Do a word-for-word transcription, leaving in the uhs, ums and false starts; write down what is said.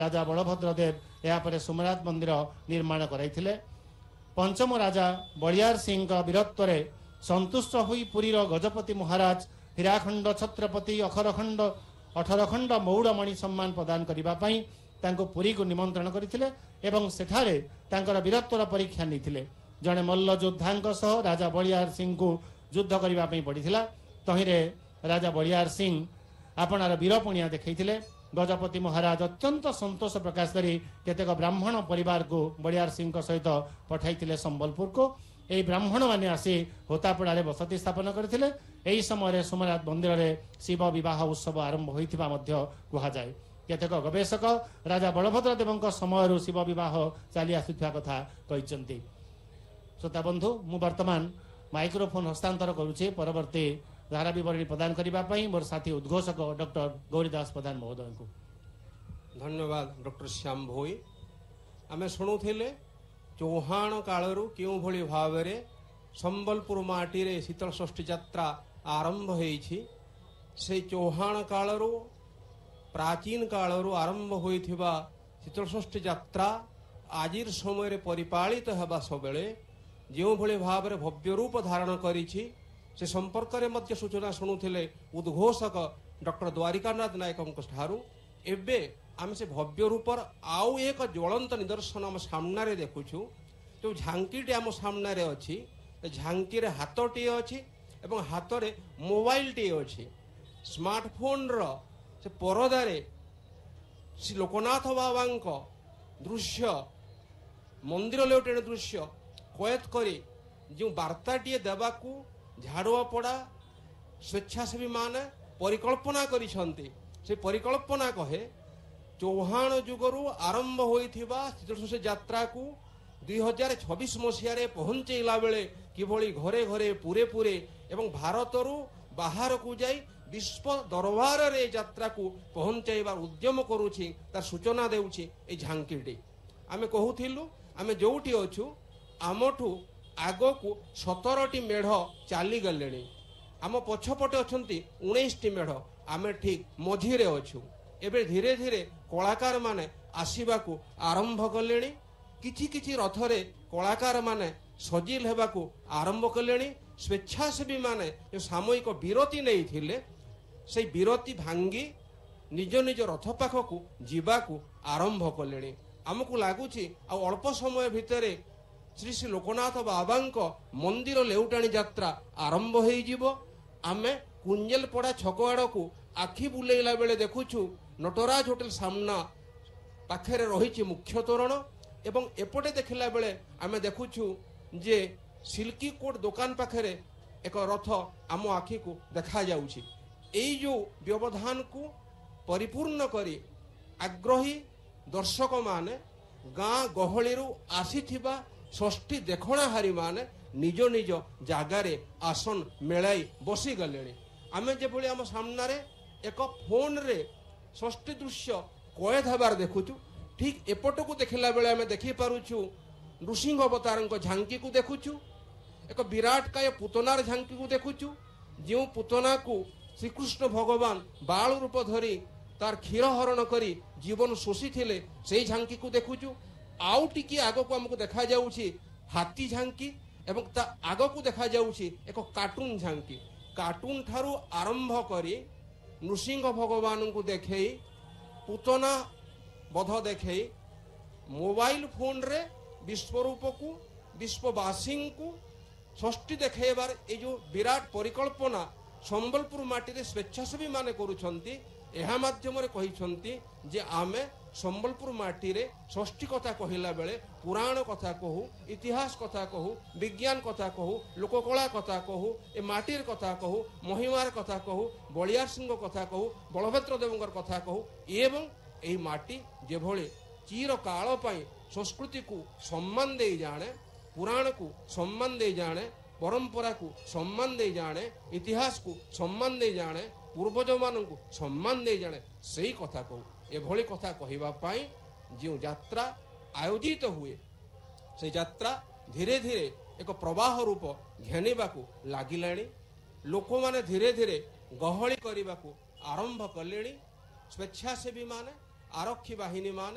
राजा बलभद्र देव यापर सोमनाथ मंदिर निर्माण कराइथिले। पंचम राजा बलियार सिंह वीरत्व संतुष्ट होई पुरीर गजपति महाराज हीराखंड छत्रपति अखरखंड अठरखंड मौड़मणि सम्मान प्रदान करने तांको पुरी को निमंत्रण करथिले एवं सेठारे तांकर वीरत्वर परीक्षा नैथिले। जड़े मल्ल योद्धा सह राजा बलियार सिंह को युद्ध करने पड़ता। तहिरे राजा बलियार सिंह आपणार वीरपुणिया देखैथिले। गजपति महाराज अत्यंत संतोष प्रकाश करी केतेक ब्राह्मण परिवार को बलियार सिंह सहित पठाइथिले संबलपुर को। यही ब्राह्मण माने आसी होतापड़ा बसति स्थापन करथिले। एही समय सोमनाथ मंदिर में शिव विवाह उत्सव आरंभ होइथिबा मध्य कुहाजाए। केतेक गवेषक राजा बलभद्र देवଙ୍କ समयରୁ शिव विवाह चली आसुथिबा कथा कहिसंती। श्रोता बंधु मु वर्तमान माइक्रोफोन हस्तांतर करुचे परवर्ती धारा विवरणी प्रदान करने मोर साथी उद्घोषक डॉक्टर गौरीदास प्रधान महोदय को धन्यवाद। डॉक्टर श्याम भोई आमे शुणुथिले चौहान कालरू क्यों भली भावरे संबलपुर माटी रे शीतल षष्ठी यात्रा आरंभ होईछि। से चौहान कालरू प्राचीन कालरू आरंभ होइथिबा शीतल षष्ठी यात्रा आजिर समय परिपालित हेबा सबेले जो भली भावरे भव्य रूप धारण करिछि से संपर्क में मध्य सूचना शुणुथिले उद्घोषक डॉक्टर द्वारिकानाथ नायक ठारू। एबे आम से भव्य रूपर आउ एक ज्वलंत निदर्शन आम सामने देखुछु। जो झांकी आम सामने अच्छी झांकी हाथटी अच्छी एवं हाथ में मोबाइल टी अच्छी। स्मार्टफोन रो से परदारे श्री लोकनाथ बाबा दृश्य मंदिर लेउटेण दृश्य कैद करी जो वार्ताटी देवाकू झाड़ुआ पड़ा स्वेच्छासेवी माने परिकल्पना करिसंती। से परिकल्पना कहे चौहान जुगरू आरंभ होइथिबा शीतलषष्ठी यात्रा को दुई हजार छब्बीस मसीह पहुंचेला बेले किभली घरे घरे पूरे पूरे एवं भारतरू बाहर को जाई विश्व दरबार रे यात्रा को पहुंचाइबार उद्यम करुछि तार सूचना देउछि ए झांकीटी। आमे कहूथिलु आमे जोउठी अछु आमठू आगो को सतरटी मेढ़ चली गले। आम पछपटे अच्छी उन्नीस टी मेढ़ आमे ठीक मझीरे अच्छु। एबे धीरे धीरे कलाकार माने आसीबाकू आरंभ कले। किछि किछि रथरे कलाकार माने सजिल हेबाकू आरंभ कले। स्वेच्छासेवी माने जो सामयिक विरति नहीं थिले से विरति भांगी निज निज रथ पाखकू जीवाकू आरंभ कले। आमको लगुच अल्प समय भितरे श्री श्री लोकनाथ बाबा मंदिर लेउटाणी यात्रा आरंभ हो। आमे कुंजेलपड़ा छक आड़ को आखि बुलेला बेले देखुछु नटराज होटेल सामना पाखे रही मुख्य तोरण एवं एपटे देखला बेले आमे देखुछु जे सिल्की कोट दुकान पाखे एक रथ आम आखि को देखा जाउछि। एई जो व्यवधान को परिपूर्ण करी आग्रही दर्शक माने गाँ गहली आसीथिबा षष्ठी देखणा हारी माने निज निज जगार आसन मेलाई बसी गले। आमे जेभली आम सामने एक फोन रे षष्ठी दृश्य कैद हबार देखुचु ठीक एपट को देखला बेले आमे देखि पारुछु नृसिंह अवतार झांकी को देखुचु। एक विराट काय पुतनार झांकी को देखुचु जो पुतना को श्रीकृष्ण भगवान बाल रूप धरी तार क्षीर हरण करी जीवन शोषी थिले से झांकी को देखुचु। आउ टिकी आग को आमको देखा जाउछि हाथी झांकी एवं ता आग को देखा जाउछि एक कार्टून झांकी। कार्टून ठारू आरंभ करी नृसिंह भगवान को देखे पुतना बध देखे मोबाइल फोन रे विश्वरूप को विश्ववासी को षष्ठी देखेबार ए जो विराट परिकल्पना संबलपुर माटी रे स्वेच्छासेवी माने करूछंती। एहा माध्यम रे कहिसंती जे आमे संबलपुर माटी रे षष्ठी कथा कहला बेले पुराण कथा कहू इतिहास कथा कहू विज्ञान कथा कहू लोककला कथा कहू ए माटीर कथा कहू महिमार कथा कहू बलियार सिंह कथा कहू बलभद्र देवंकर कथा कहू एवं एही माटी जेभली चिर काल पई संस्कृति को सम्मान दे जाने पुराण को सम्मान दे जाने परंपरा को सम्मान दे जाने इतिहास को सम्मान दे जाने पूर्वज मान को सम्मान दे जाने सही कथा कहू। एभली कथा कहवा पाई जो यात्रा आयोजित हुए से यात्रा धीरे धीरे एक प्रवाह रूप घेनिबाकू लागिलाणी। लोक माने धीरे धीरे गहली करने आरंभ कले। स्वेच्छासेवी माने आरक्षी बाहिनी माने